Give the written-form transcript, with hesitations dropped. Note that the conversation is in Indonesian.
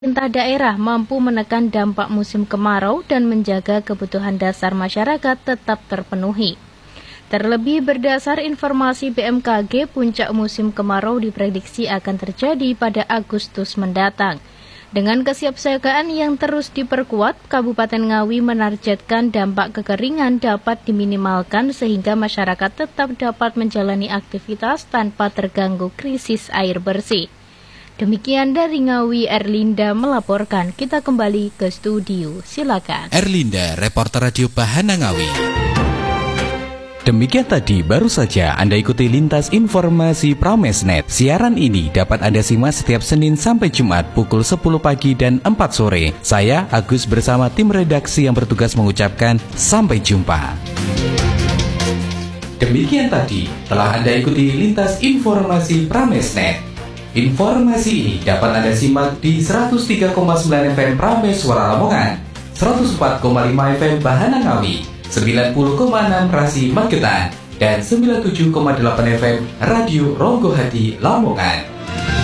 Pemerintah daerah mampu menekan dampak musim kemarau dan menjaga kebutuhan dasar masyarakat tetap terpenuhi. Terlebih berdasar informasi BMKG, puncak musim kemarau diprediksi akan terjadi pada Agustus mendatang. Dengan kesiapsiagaan yang terus diperkuat, Kabupaten Ngawi menargetkan dampak kekeringan dapat diminimalkan sehingga masyarakat tetap dapat menjalani aktivitas tanpa terganggu krisis air bersih. Demikian dari Ngawi, Erlinda melaporkan. Kita kembali ke studio. Silakan. Erlinda, reporter Radio Bahana Ngawi. Demikian tadi baru saja Anda ikuti Lintas Informasi Pramesnet. Siaran ini dapat Anda simak setiap Senin sampai Jumat pukul 10 pagi dan 4 sore. Saya Agus bersama tim redaksi yang bertugas mengucapkan sampai jumpa. Demikian tadi telah Anda ikuti Lintas Informasi Pramesnet. Informasi ini dapat Anda simak di 103,9 FM Prames Suara Lamongan, 104,5 FM Bahana Ngawi, 90,6 Rasi Magetan, dan 97,8 FM Radio Ronggo Hati Lamongan.